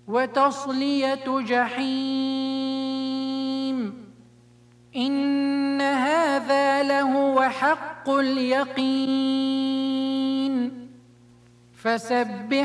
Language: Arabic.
وتصلية جحيم. إن هذا لهو حق اليقين. فسبح